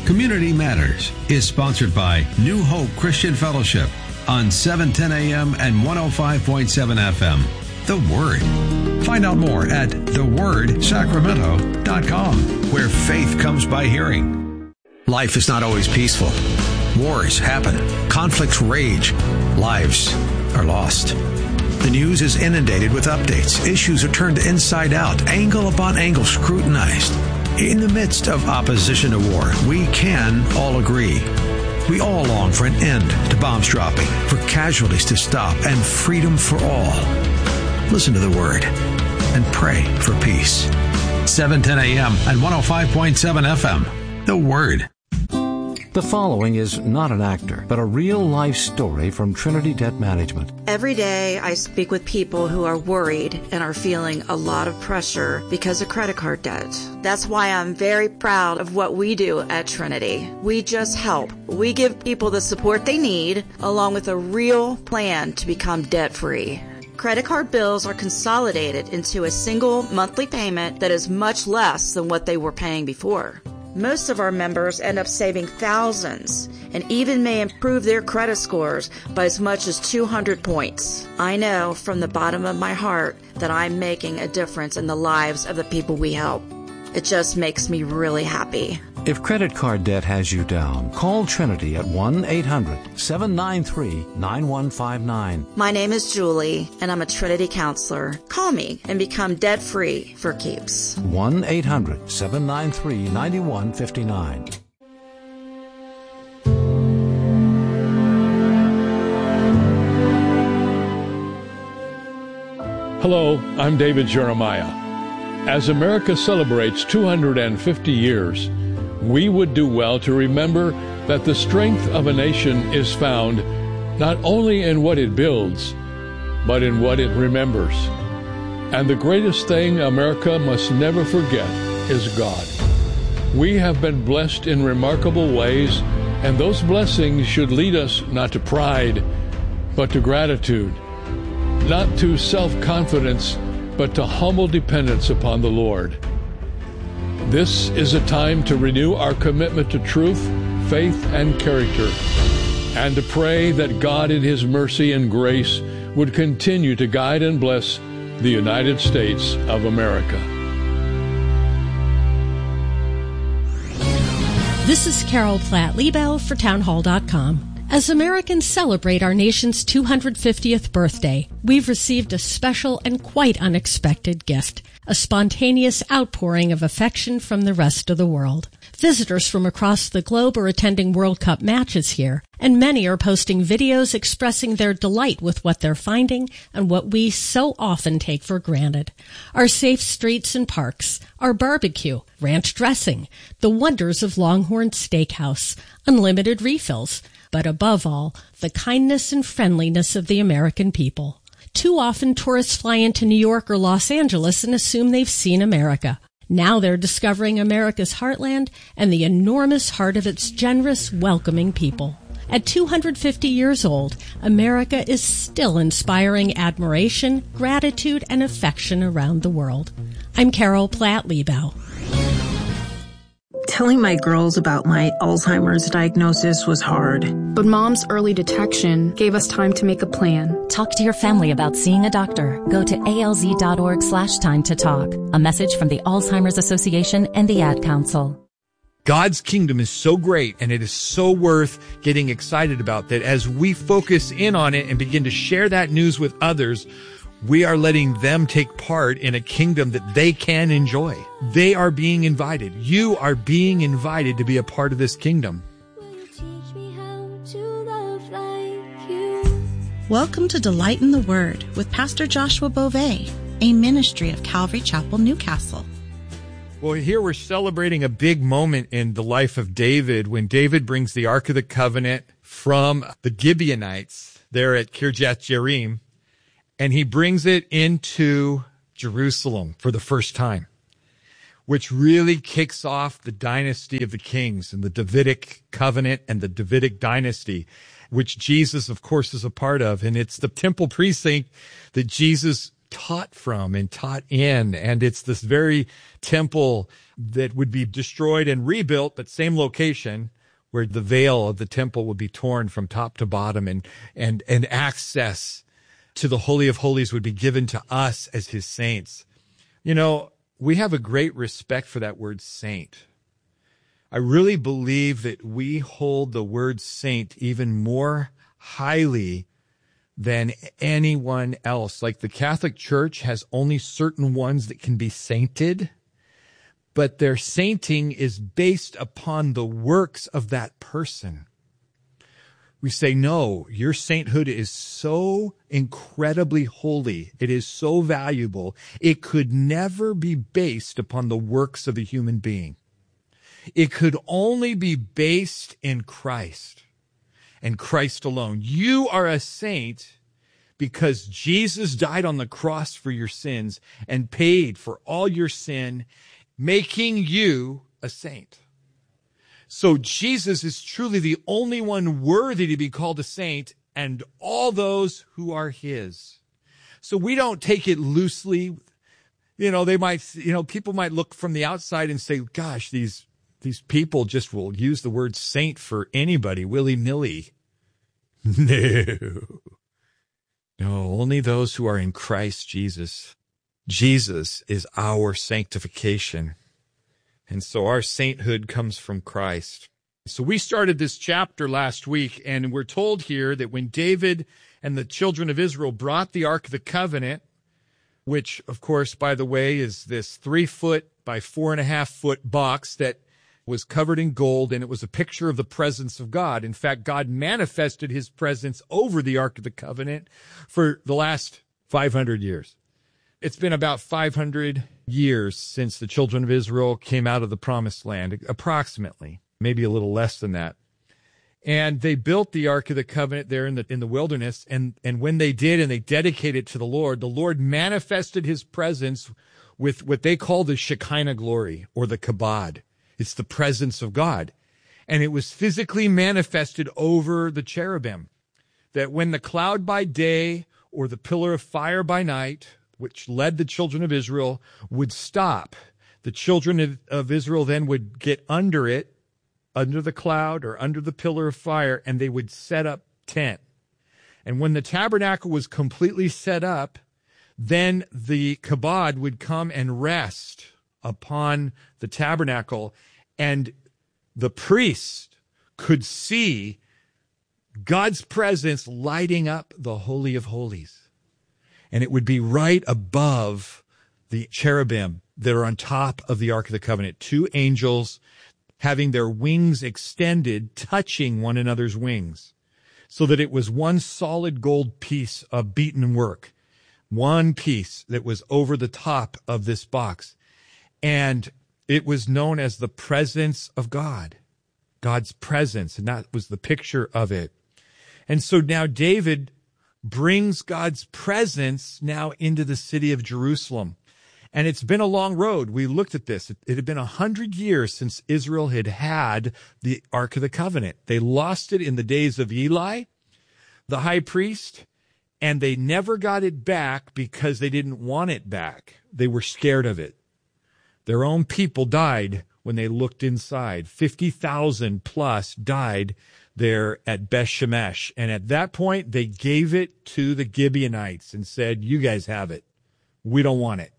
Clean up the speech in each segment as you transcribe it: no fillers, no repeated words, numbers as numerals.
Community Matters is sponsored by New Hope Christian Fellowship on 710 AM and 105.7 FM. The Word. Find out more at thewordsacramento.com, where faith comes by hearing. Life is not always peaceful. Wars happen. Conflicts rage. Lives are lost. The news is inundated with updates. Issues are turned inside out, angle upon angle scrutinized. In the midst of opposition to war, we can all agree. We all long for an end to bombs dropping, for casualties to stop, and freedom for all. Listen to the Word and pray for peace. 710 AM and 105.7 FM. The Word. The following is not an actor, but a real-life story from Trinity Debt Management. Every day I speak with people who are worried and are feeling a lot of pressure because of credit card debt. That's why I'm very proud of what we do at Trinity. We just help. We give people the support they need, along with a real plan to become debt-free. Credit card bills are consolidated into a single monthly payment that is much less than what they were paying before. Most of our members end up saving thousands and even may improve their credit scores by as much as 200 points. I know from the bottom of my heart that I'm making a difference in the lives of the people we help. It just makes me really happy. If credit card debt has you down, call Trinity at 1-800-793-9159. My name is Julie, and I'm a Trinity counselor. Call me and become debt-free for keeps. 1-800-793-9159. Hello, I'm David Jeremiah. As America celebrates 250 years, we would do well to remember that the strength of a nation is found not only in what it builds, but in what it remembers. And the greatest thing America must never forget is God. We have been blessed in remarkable ways, and those blessings should lead us not to pride, but to gratitude, not to self-confidence, but to humble dependence upon the Lord. This is a time to renew our commitment to truth, faith, and character, and to pray that God in His mercy and grace would continue to guide and bless the United States of America. This is Carol Platt-Liebau for townhall.com. As Americans celebrate our nation's 250th birthday, we've received a special and quite unexpected gift, a spontaneous outpouring of affection from the rest of the world. Visitors from across the globe are attending World Cup matches here, and many are posting videos expressing their delight with what they're finding and what we so often take for granted. Our safe streets and parks, our barbecue, ranch dressing, the wonders of Longhorn Steakhouse, unlimited refills, but above all, the kindness and friendliness of the American people. Too often tourists fly into New York or Los Angeles and assume they've seen America. Now they're discovering America's heartland and the enormous heart of its generous, welcoming people. At 250 years old, America is still inspiring admiration, gratitude, and affection around the world. I'm Carol Platt-Liebau. Telling my girls about my Alzheimer's diagnosis was hard. But Mom's early detection gave us time to make a plan. Talk to your family about seeing a doctor. Go to alz.org/time to talk. A message from the Alzheimer's Association and the Ad Council. God's kingdom is so great, and it is so worth getting excited about, that as we focus in on it and begin to share that news with others, we are letting them take part in a kingdom that they can enjoy. They are being invited. You are being invited to be a part of this kingdom. Welcome to Delight in the Word with Pastor Joshua Beauvais, a ministry of Calvary Chapel, Newcastle. Well, here we're celebrating a big moment in the life of David when David brings the Ark of the Covenant from the Gibeonites there at Kirjath Jearim, and he brings it into Jerusalem for the first time, which really kicks off the dynasty of the kings and the Davidic covenant and the Davidic dynasty, which Jesus, of course, is a part of. And it's the temple precinct that Jesus taught from and taught in. And it's this very temple that would be destroyed and rebuilt, but same location, where the veil of the temple would be torn from top to bottom, and access to the Holy of Holies would be given to us as his saints. You know, we have a great respect for that word saint. I really believe that we hold the word saint even more highly than anyone else. Like the Catholic Church has only certain ones that can be sainted, but their sainting is based upon the works of that person. We say, no, your sainthood is so incredibly holy. It is so valuable. It could never be based upon the works of a human being. It could only be based in Christ and Christ alone. You are a saint because Jesus died on the cross for your sins and paid for all your sin, making you a saint. So Jesus is truly the only one worthy to be called a saint, and all those who are his. So we don't take it loosely. You know, people might look from the outside and say, gosh, these people just will use the word saint for anybody willy-nilly. No, only those who are in Christ Jesus. Jesus is our sanctification. And so our sainthood comes from Christ. So we started this chapter last week, and we're told here that when David and the children of Israel brought the Ark of the Covenant, which, of course, by the way, is this 3-foot by 4.5-foot box that was covered in gold, and it was a picture of the presence of God. In fact, God manifested his presence over the Ark of the Covenant for the last 500 years. It's been about 500 years since the children of Israel came out of the Promised Land, approximately, maybe a little less than that. And they built the Ark of the Covenant there in the wilderness, and when they did and they dedicated it to the Lord manifested his presence with what they call the Shekinah glory, or the kabod. It's the presence of God. And it was physically manifested over the cherubim, that when the cloud by day or the pillar of fire by night, which led the children of Israel, would stop, the children of Israel then would get under it, under the cloud or under the pillar of fire, and they would set up tent. And when the tabernacle was completely set up, then the kabod would come and rest upon the tabernacle, and the priest could see God's presence lighting up the Holy of Holies. And it would be right above the cherubim that are on top of the Ark of the Covenant. 2 angels having their wings extended, touching one another's wings, so that it was one solid gold piece of beaten work, one piece that was over the top of this box. And it was known as the presence of God, God's presence, and that was the picture of it. And so now David brings God's presence now into the city of Jerusalem. And it's been a long road. We looked at this. It had been 100 years since Israel had the Ark of the Covenant. They lost it in the days of Eli, the high priest, and they never got it back because they didn't want it back. They were scared of it. Their own people died when they looked inside. 50,000 plus died there at Beth Shemesh. And at that point, they gave it to the Gibeonites and said, you guys have it. We don't want it.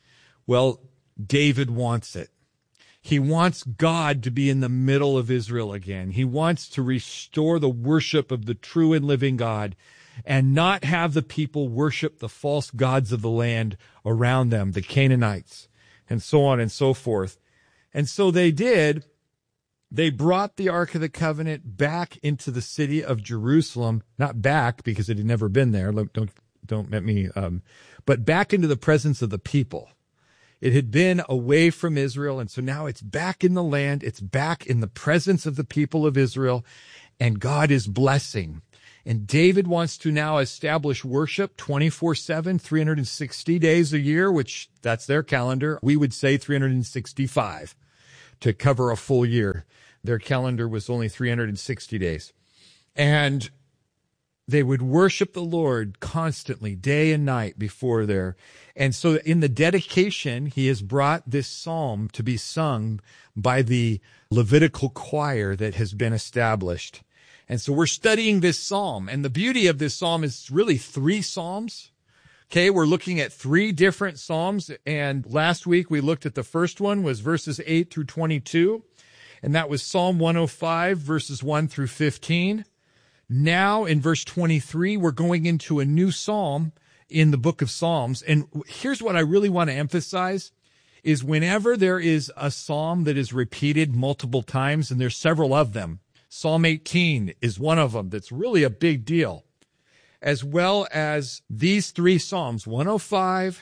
Well, David wants it. He wants God to be in the middle of Israel again. He wants to restore the worship of the true and living God and not have the people worship the false gods of the land around them, the Canaanites, and so on and so forth. And so they did. They brought the Ark of the Covenant back into the city of Jerusalem, not back because it had never been there. Don't let me, but back into the presence of the people. It had been away from Israel, and so now it's back in the land. It's back in the presence of the people of Israel, and God is blessing. And David wants to now establish worship 24/7, 360 days a year, which that's their calendar. We would say 365 to cover a full year. Their calendar was only 360 days. And They would worship the Lord constantly, day and night before there. And so in the dedication, he has brought this psalm to be sung by the Levitical choir that has been established. And so we're studying this psalm. And the beauty of this psalm is really 3 psalms. Okay, we're looking at 3 different psalms. And last week we looked at the first one was verses 8 through 22. And that was Psalm 105, verses 1 through 15. Now in verse 23, we're going into a new psalm in the book of Psalms. And here's what I really want to emphasize is whenever there is a psalm that is repeated multiple times, and there's several of them, Psalm 18 is one of them that's really a big deal, as well as these 3 psalms, 105,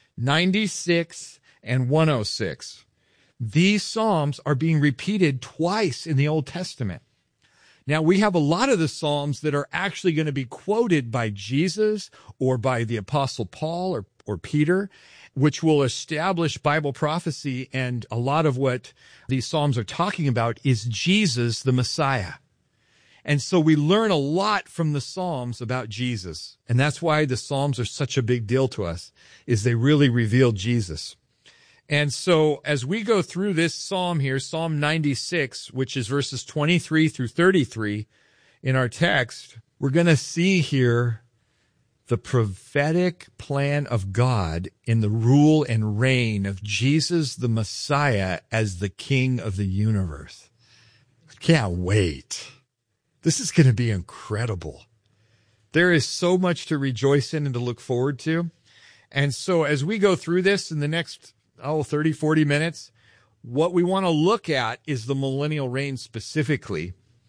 96, and 106. These psalms are being repeated twice in the Old Testament. Now, we have a lot of the psalms that are actually going to be quoted by Jesus or by the Apostle Paul or Peter, which will establish Bible prophecy. And a lot of what these psalms are talking about is Jesus, the Messiah. And so we learn a lot from the Psalms about Jesus. And that's why the Psalms are such a big deal to us, is they really reveal Jesus. And so as we go through this psalm here, Psalm 96, which is verses 23 through 33 in our text, we're going to see here the prophetic plan of God in the rule and reign of Jesus, the Messiah, as the King of the universe. I can't wait. This is going to be incredible. There is so much to rejoice in and to look forward to. And so as we go through this in the next 30, 40 minutes, what we want to look at is the millennial reign specifically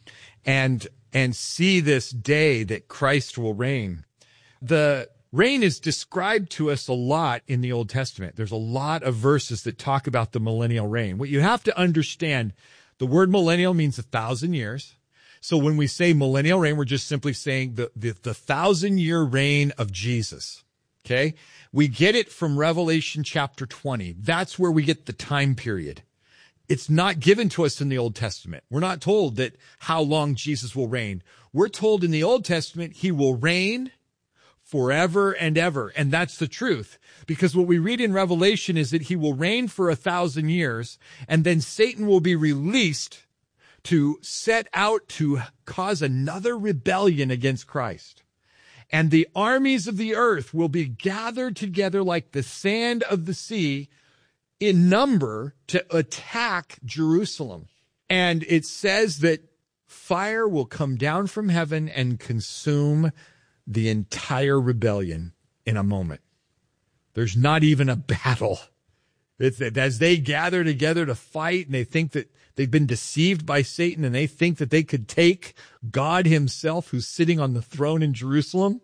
and see this day that Christ will reign. The reign is described to us a lot in the Old Testament. There's a lot of verses that talk about the millennial reign. What you have to understand, the word millennial means 1,000 years. So when we say millennial reign, we're just simply saying the 1,000-year reign of Jesus. Okay? We get it from Revelation chapter 20. That's where we get the time period. It's not given to us in the Old Testament. We're not told that how long Jesus will reign. We're told in the Old Testament he will reign forever and ever. And that's the truth. Because what we read in Revelation is that he will reign for 1,000 years, and then Satan will be released to set out to cause another rebellion against Christ. And the armies of the earth will be gathered together like the sand of the sea in number to attack Jerusalem. And it says that fire will come down from heaven and consume the entire rebellion in a moment. There's not even a battle. It's as they gather together to fight, and they think that they've been deceived by Satan, and they think that they could take God himself, who's sitting on the throne in Jerusalem,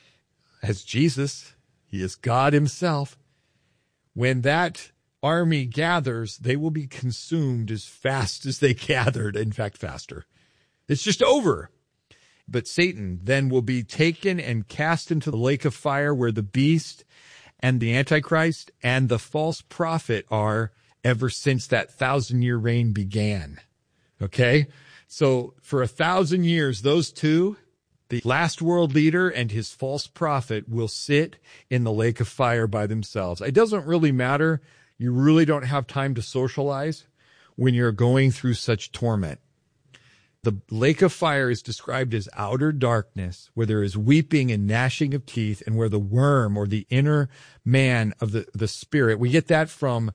as Jesus. He is God himself. When that army gathers, they will be consumed as fast as they gathered. In fact, faster. It's just over. But Satan then will be taken and cast into the lake of fire where the beast and the Antichrist and the false prophet are ever since that 1,000-year reign began. Okay? So for 1,000 years, those two, the last world leader and his false prophet, will sit in the lake of fire by themselves. It doesn't really matter. You really don't have time to socialize when you're going through such torment. The lake of fire is described as outer darkness, where there is weeping and gnashing of teeth, and where the worm, or the inner man of the spirit, we get that from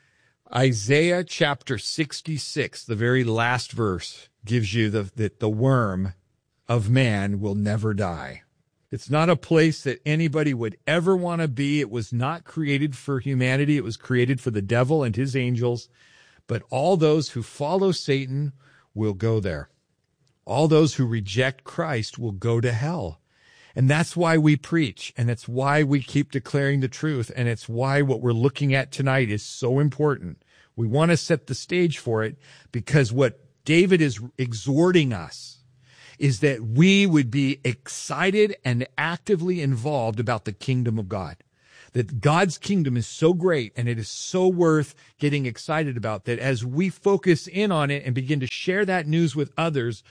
Isaiah chapter 66, the very last verse, gives you that the worm of man will never die. It's not a place that anybody would ever want to be. It was not created for humanity. It was created for the devil and his angels. But all those who follow Satan will go there. All those who reject Christ will go to hell. And that's why we preach, and it's why we keep declaring the truth, and it's why what we're looking at tonight is so important. We want to set the stage for it, because what David is exhorting us is that we would be excited and actively involved about the kingdom of God. That God's kingdom is so great, and it is so worth getting excited about, that as we focus in on it and begin to share that news with others,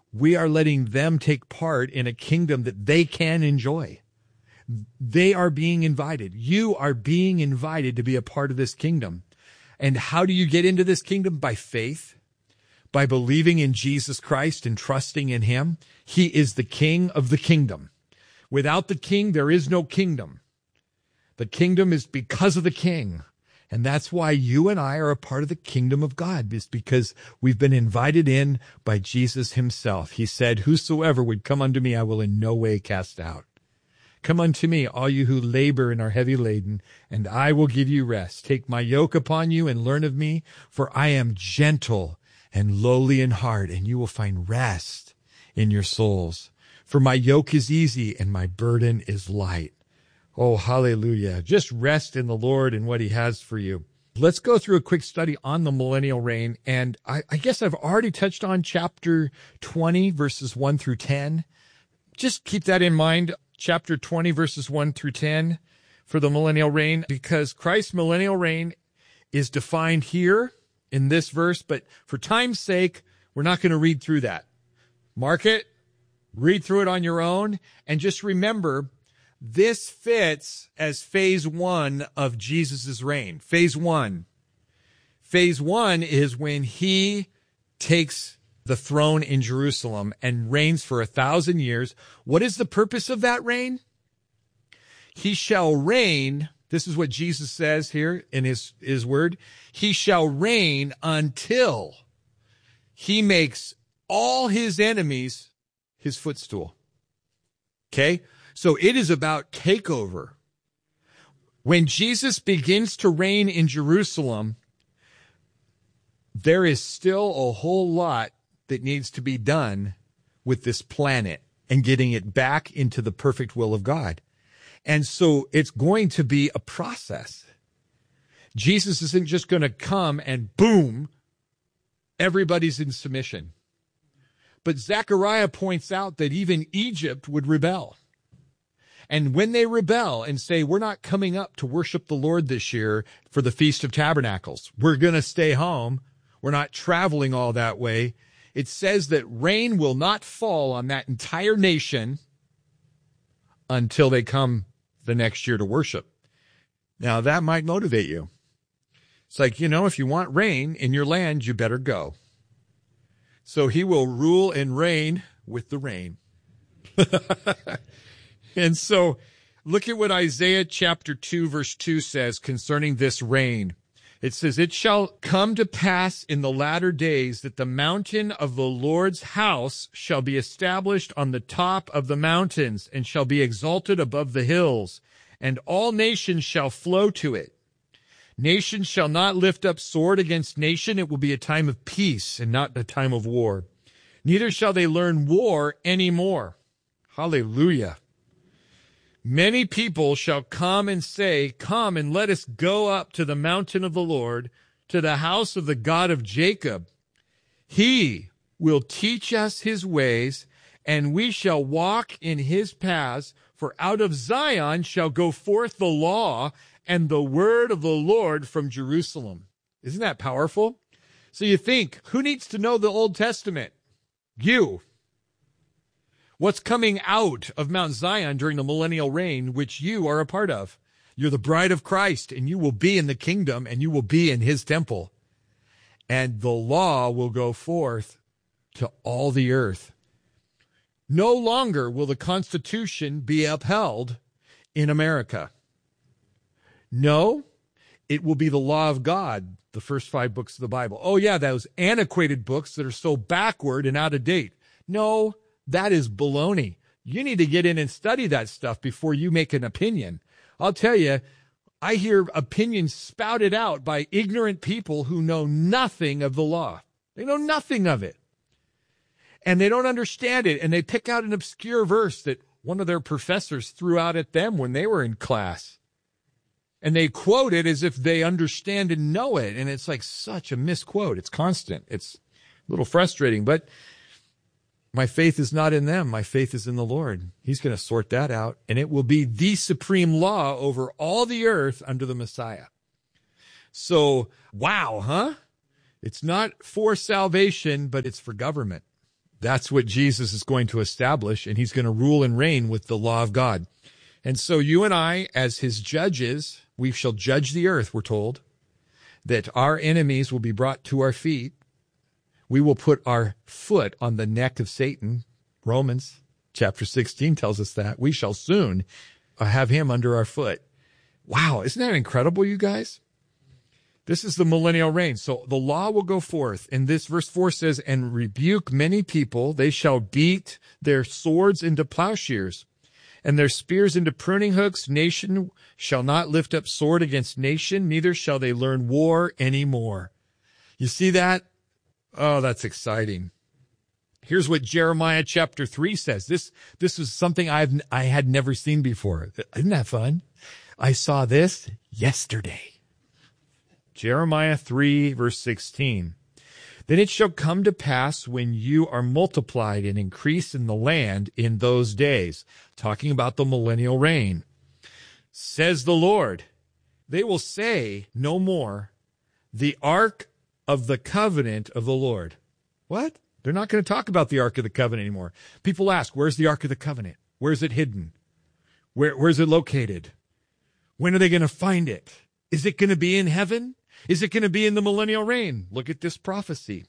we are letting them take part in a kingdom that they can enjoy. They are being invited. You are being invited to be a part of this kingdom. And how do you get into this kingdom? By faith, by believing in Jesus Christ and trusting in him. He is the king of the kingdom. Without the king, there is no kingdom. The kingdom is because of the king. And that's why you and I are a part of the kingdom of God, is because we've been invited in by Jesus himself. He said, whosoever would come unto me, I will in no way cast out. Come unto me, all you who labor and are heavy laden, and I will give you rest. Take my yoke upon you and learn of me, for I am gentle and lowly in heart, and you will find rest in your souls. For my yoke is easy and my burden is light. Oh, hallelujah. Just rest in the Lord and what he has for you. Let's go through a quick study on the millennial reign. And I guess I've already touched on chapter 20, verses 1 through 10. Just keep that in mind, chapter 20, verses 1 through 10 for the millennial reign, because Christ's millennial reign is defined here in this verse. But for time's sake, we're not going to read through that. Mark it, read through it on your own, and just remember, this fits as phase 1 of Jesus' reign. Phase 1. Phase 1 is when he takes the throne in Jerusalem and reigns for 1,000 years. What is the purpose of that reign? He shall reign. This is what Jesus says here in his word. He shall reign until he makes all his enemies his footstool. Okay? So it is about takeover. When Jesus begins to reign in Jerusalem, there is still a whole lot that needs to be done with this planet and getting it back into the perfect will of God. And so it's going to be a process. Jesus isn't just going to come and boom, everybody's in submission. But Zechariah points out that even Egypt would rebel. And when they rebel and say, we're not coming up to worship the Lord this year for the Feast of Tabernacles, we're going to stay home, we're not traveling all that way, it says that rain will not fall on that entire nation until they come the next year to worship. Now, that might motivate you. It's like, if you want rain in your land, you better go. So he will rule and reign with the rain. And so look at what Isaiah chapter 2, verse 2 says concerning this reign. It says, it shall come to pass in the latter days that the mountain of the Lord's house shall be established on the top of the mountains and shall be exalted above the hills, and all nations shall flow to it. Nation shall not lift up sword against nation. It will be a time of peace and not a time of war. Neither shall they learn war any more. Hallelujah. Many people shall come and say, come and let us go up to the mountain of the Lord, to the house of the God of Jacob. He will teach us his ways, and we shall walk in his paths. For out of Zion shall go forth the law and the word of the Lord from Jerusalem. Isn't that powerful? So you think, who needs to know the Old Testament? You. What's coming out of Mount Zion during the millennial reign, which you are a part of? You're the bride of Christ, and you will be in the kingdom, and you will be in his temple. And the law will go forth to all the earth. No longer will the Constitution be upheld in America. No, it will be the law of God, the first 5 books of the Bible. Oh, yeah, those antiquated books that are so backward and out of date. No, that is baloney. You need to get in and study that stuff before you make an opinion. I'll tell you, I hear opinions spouted out by ignorant people who know nothing of the law. They know nothing of it. And they don't understand it. And they pick out an obscure verse that one of their professors threw out at them when they were in class. And they quote it as if they understand and know it. And it's like such a misquote. It's constant. It's a little frustrating. But my faith is not in them. My faith is in the Lord. He's going to sort that out. And it will be the supreme law over all the earth under the Messiah. So, wow, huh? It's not for salvation, but it's for government. That's what Jesus is going to establish, and he's going to rule and reign with the law of God. And so you and I, as his judges, we shall judge the earth, we're told, that our enemies will be brought to our feet. We will put our foot on the neck of Satan. Romans chapter 16 tells us that. We shall soon have him under our foot. Wow, isn't that incredible, you guys? This is the millennial reign. So the law will go forth. And this verse 4 says, and rebuke many people. They shall beat their swords into plowshares and their spears into pruning hooks. Nation shall not lift up sword against nation, neither shall they learn war anymore. You see that? Oh, that's exciting. Here's what Jeremiah chapter 3 says. This is something I had never seen before. Isn't that fun? I saw this yesterday. Jeremiah 3, verse 16. Then it shall come to pass when you are multiplied and increase in the land in those days, talking about the millennial reign, says the Lord, they will say no more, the ark of the covenant of the Lord. What? They're not going to talk about the ark of the covenant anymore. People ask, where's the ark of the covenant? Where's it hidden? Where's it located? When are they going to find it? Is it going to be in heaven? Is it going to be in the millennial reign? Look at this prophecy.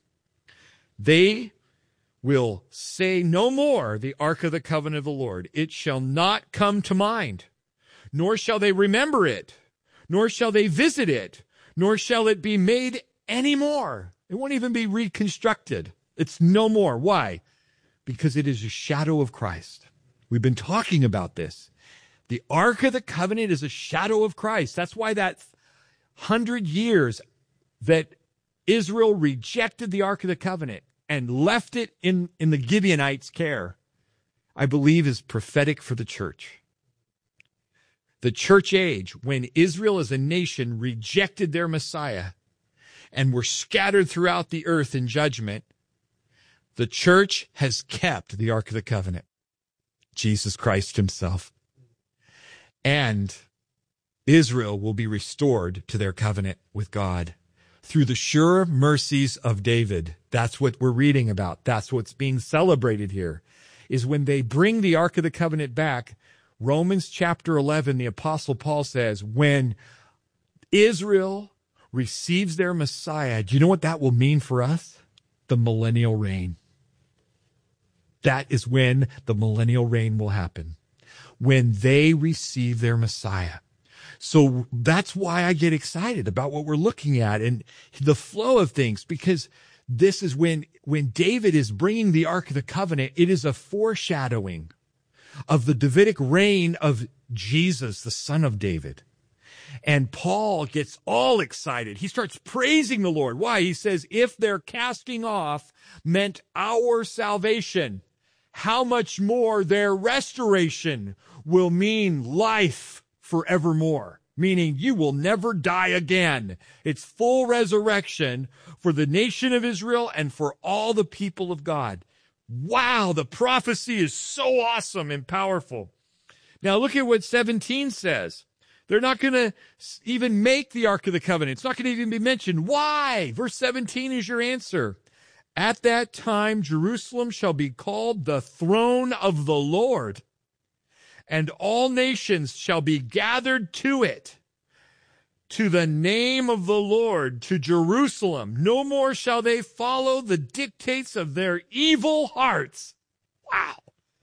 They will say no more the ark of the covenant of the Lord. It shall not come to mind, nor shall they remember it, nor shall they visit it, nor shall it be made any more. It won't even be reconstructed. It's no more. Why? Because it is a shadow of Christ. We've been talking about this. The ark of the covenant is a shadow of Christ. That's why that 100 years that Israel rejected the Ark of the Covenant and left it in the Gibeonites' care, I believe is prophetic for the church. The church age, when Israel as a nation rejected their Messiah and were scattered throughout the earth in judgment, the church has kept the Ark of the Covenant, Jesus Christ himself. And Israel will be restored to their covenant with God through the sure mercies of David. That's what we're reading about. That's what's being celebrated here, is when they bring the Ark of the Covenant back. Romans chapter 11, the Apostle Paul says, when Israel receives their Messiah, do you know what that will mean for us? The millennial reign. That is when the millennial reign will happen, when they receive their Messiah. So that's why I get excited about what we're looking at and the flow of things, because this is when David is bringing the Ark of the Covenant, it is a foreshadowing of the Davidic reign of Jesus, the son of David. And Paul gets all excited. He starts praising the Lord. Why? He says, if their casting off meant our salvation, how much more their restoration will mean life forevermore, meaning you will never die again. It's full resurrection for the nation of Israel and for all the people of God. Wow, the prophecy is so awesome and powerful. Now look at what 17 says. They're not going to even make the Ark of the Covenant. It's not going to even be mentioned. Why? Verse 17 is your answer. At that time, Jerusalem shall be called the throne of the Lord, and all nations shall be gathered to it, to the name of the Lord, to Jerusalem. No more shall they follow the dictates of their evil hearts. Wow.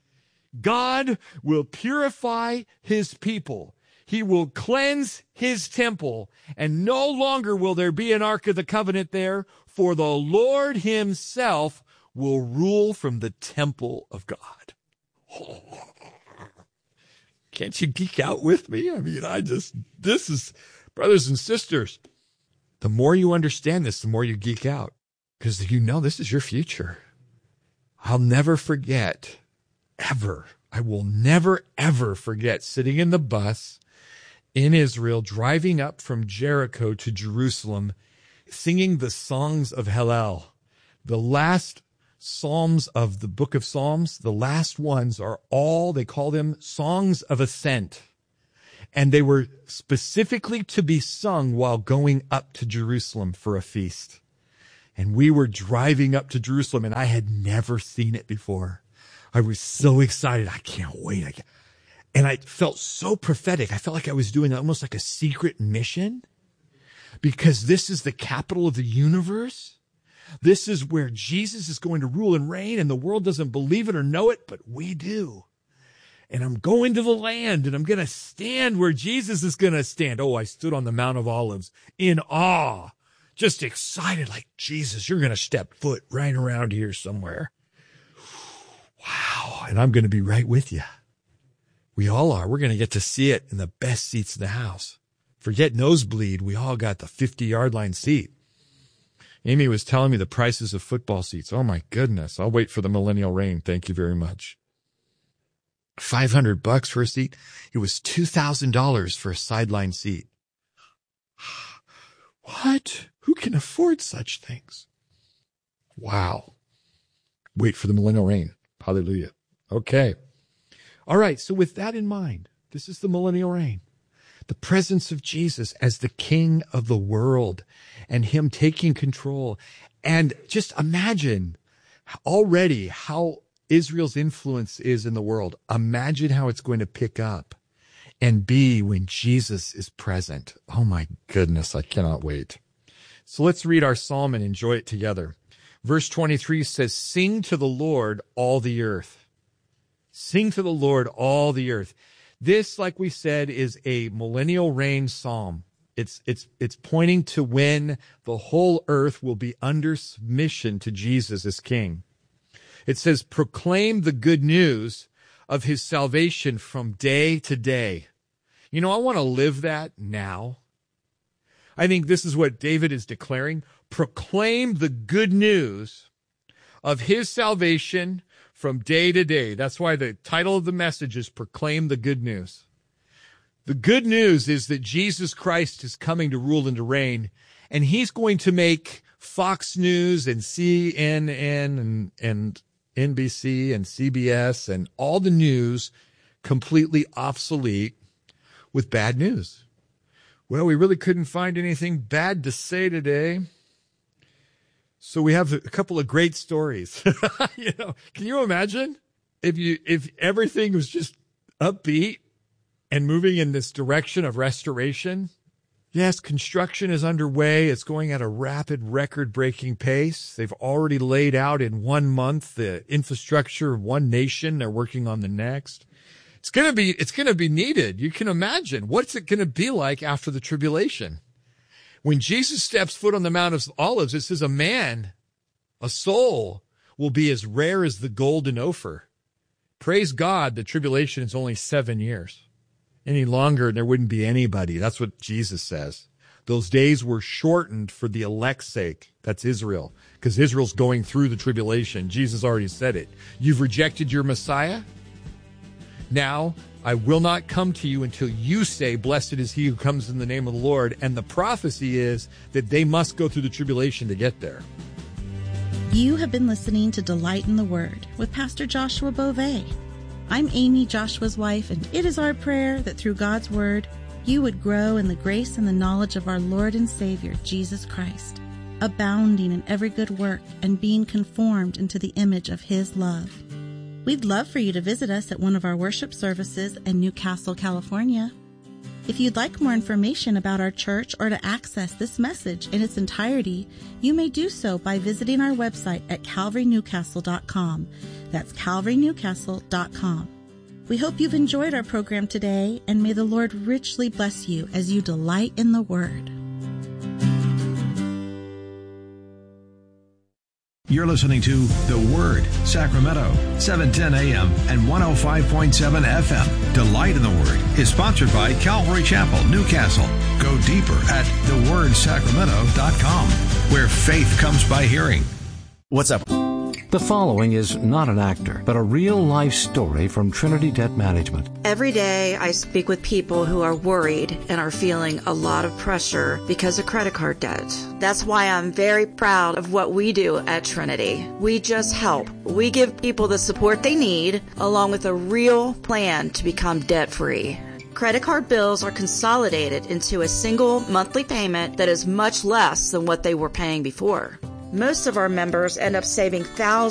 God will purify his people. He will cleanse his temple, and no longer will there be an Ark of the Covenant there, for the Lord himself will rule from the temple of God. Oh. Can't you geek out with me? I mean, this is, brothers and sisters, the more you understand this, the more you geek out, because you know this is your future. I'll never forget, ever. I will never, ever forget sitting in the bus in Israel, driving up from Jericho to Jerusalem, singing the songs of Hallel. The last Psalms of the book of Psalms, the last ones are all, they call them songs of ascent. And they were specifically to be sung while going up to Jerusalem for a feast. And we were driving up to Jerusalem, and I had never seen it before. I was so excited. I can't wait. And I felt so prophetic. I felt like I was doing almost like a secret mission, because this is the capital of the universe. This is where Jesus is going to rule and reign, and the world doesn't believe it or know it, but we do. And I'm going to the land, and I'm going to stand where Jesus is going to stand. Oh, I stood on the Mount of Olives in awe, just excited, like, Jesus, you're going to step foot right around here somewhere. Wow. And I'm going to be right with you. We all are. We're going to get to see it in the best seats in the house. Forget nosebleed. We all got the 50-yard line seat. Amy was telling me the prices of football seats. Oh, my goodness. I'll wait for the millennial reign. Thank you very much. $500 for a seat. It was $2,000 for a sideline seat. What? Who can afford such things? Wow. Wait for the millennial reign. Hallelujah. Okay. All right. So with that in mind, this is the millennial reign. The presence of Jesus as the King of the world and him taking control. And just imagine already how Israel's influence is in the world. Imagine how it's going to pick up and be when Jesus is present. Oh my goodness, I cannot wait. So let's read our psalm and enjoy it together. Verse 23 says, "Sing to the Lord, all the earth." Sing to the Lord, all the earth. This, like we said, is a millennial reign psalm. It's pointing to when the whole earth will be under submission to Jesus as King. It says, proclaim the good news of his salvation from day to day. You know, I want to live that now. I think this is what David is declaring. Proclaim the good news of his salvation from day to day. That's why the title of the message is Proclaim the Good News. The good news is that Jesus Christ is coming to rule and to reign, and he's going to make Fox News and CNN and NBC and CBS and all the news completely obsolete with bad news. Well, we really couldn't find anything bad to say today, so we have a couple of great stories. You know, can you imagine if everything was just upbeat and moving in this direction of restoration? Yes, construction is underway. It's going at a rapid, record-breaking pace. They've already laid out in 1 month the infrastructure of one nation. They're working on the next. It's going to be needed. You can imagine. What's it going to be like after the tribulation? When Jesus steps foot on the Mount of Olives, it says a soul will be as rare as the gold in Ophir. Praise God, the tribulation is only 7 years. Any longer, there wouldn't be anybody. That's what Jesus says. Those days were shortened for the elect's sake. That's Israel, because Israel's going through the tribulation. Jesus already said it. You've rejected your Messiah? Now, I will not come to you until you say, blessed is he who comes in the name of the Lord. And the prophecy is that they must go through the tribulation to get there. You have been listening to Delight in the Word with Pastor Joshua Beauvais. I'm Amy, Joshua's wife, and it is our prayer that through God's Word, you would grow in the grace and the knowledge of our Lord and Savior, Jesus Christ, abounding in every good work and being conformed into the image of his love. We'd love for you to visit us at one of our worship services in Newcastle, California. If you'd like more information about our church or to access this message in its entirety, you may do so by visiting our website at calvarynewcastle.com. That's calvarynewcastle.com. We hope you've enjoyed our program today, and may the Lord richly bless you as you delight in the Word. You're listening to The Word, Sacramento, 710 AM and 105.7 FM. Delight in the Word is sponsored by Calvary Chapel, Newcastle. Go deeper at thewordsacramento.com, where faith comes by hearing. What's up? The following is not an actor, but a real-life story from Trinity Debt Management. Every day I speak with people who are worried and are feeling a lot of pressure because of credit card debt. That's why I'm very proud of what we do at Trinity. We just help. We give people the support they need, along with a real plan to become debt-free. Credit card bills are consolidated into a single monthly payment that is much less than what they were paying before. Most of our members end up saving thousands